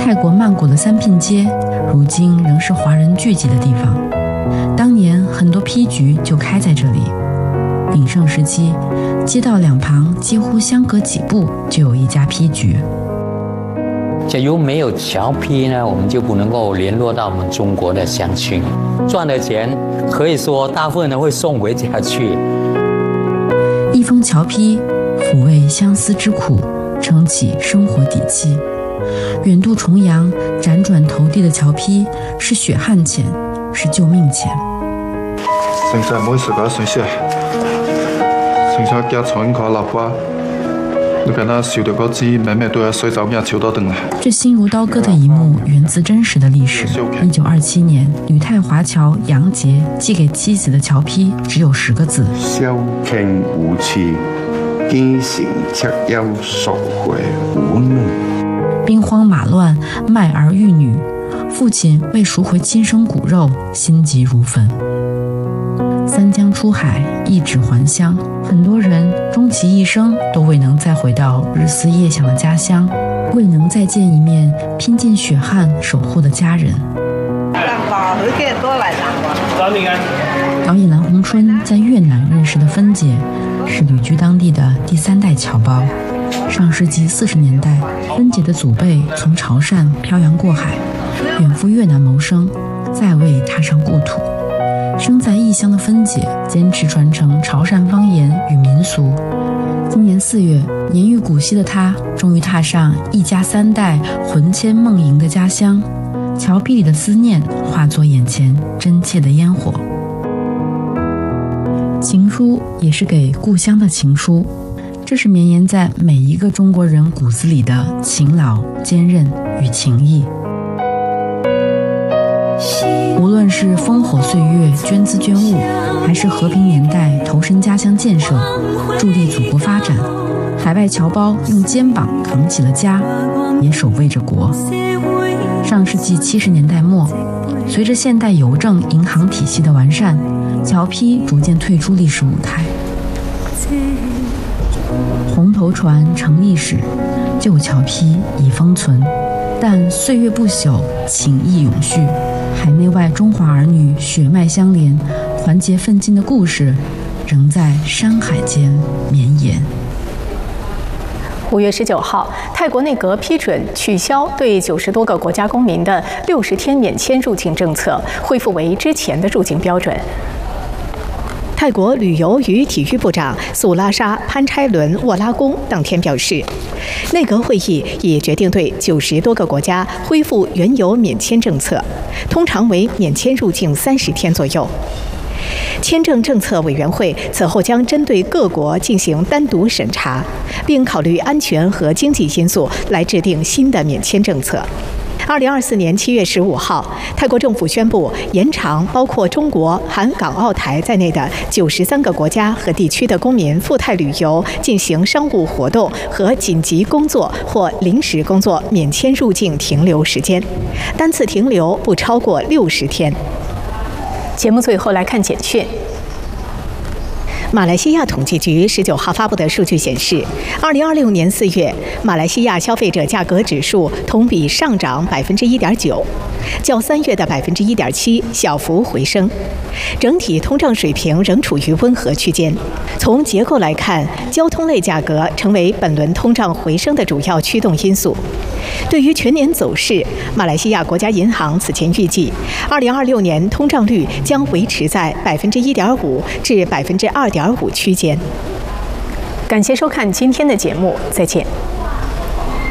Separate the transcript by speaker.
Speaker 1: 泰国曼谷的三聘街，如今仍是华人聚集的地方。当年很多批局就开在这里。鼎盛时期，街道两旁几乎相隔几步就有一家批局。
Speaker 2: 假如没有侨批呢，我们就不能够联络到我们中国的乡亲，赚的钱可以说大部分人会送回家去。
Speaker 1: 一封侨批，抚慰相思之苦，撑起生活底气。远渡重洋，辗转投递的侨批，是血汗钱，是救命钱。
Speaker 3: 现在每时个信息，现在家传个老婆，你跟他收到个字，每每都要随走面求到等了。
Speaker 1: 这心如刀割的一幕，源自真实的历史。1927年，旅泰华侨杨杰寄给妻子的侨批只有10个字：
Speaker 4: 萧庆无次，兼成戚忧赎回无门。
Speaker 1: 兵荒马乱，卖儿育女，父亲为赎回亲生骨肉，心急如焚。三江出海，一纸还乡，很多人终其一生都未能再回到日思夜想的家乡，未能再见一面拼尽血汗守护的家人。导演蓝红春在越南认识的芬姐，是旅居当地的第3代侨胞。上世纪40年代，芬姐的祖辈从潮汕漂洋过海，远赴越南谋生，再未踏上故土。生在异乡的芬姐坚持传承潮汕方言与民俗。今年4月，年逾古稀的她终于踏上一家3代魂牵梦萦的家乡。侨批里的思念化作眼前真切的烟火。情书也是给故乡的情书，这是绵延在每一个中国人骨子里的勤劳、坚韧与情谊。无论是烽火岁月捐资捐物，还是和平年代投身家乡建设，助力祖国发展，海外侨胞用肩膀扛起了家，也守卫着国。上世纪70年代末，随着现代邮政银行体系的完善，侨批逐渐退出历史舞台。红头船成历史，旧侨批已封存，但岁月不朽，情谊永续。海内外中华儿女血脉相连、团结奋进的故事，仍在山海间绵延。
Speaker 5: 5月19号，泰国内阁批准取消对90多个国家公民的60天免签入境政策，恢复为之前的入境标准。泰国旅游与体育部长素拉沙潘差伦沃拉宫当天表示，内阁会议已决定对90多个国家恢复原有免签政策，通常为免签入境30天左右。签证政策委员会此后将针对各国进行单独审查，并考虑安全和经济因素来制定新的免签政策。2024年7月15号，泰国政府宣布延长包括中国、含港澳台在内的93个国家和地区的公民赴泰旅游、进行商务活动和紧急工作或临时工作免签入境停留时间，单次停留不超过60天。节目最后来看简讯。马来西亚统计局19号发布的数据显示，2026年4月，马来西亚消费者价格指数同比上涨1.9%，较3月的1.7%小幅回升，整体通胀水平仍处于温和区间。从结构来看，交通类价格成为本轮通胀回升的主要驱动因素。对于全年走势，马来西亚国家银行此前预计，2026年通胀率将维持在1.5%至2.5%区间。感谢收看今天的节目，再见。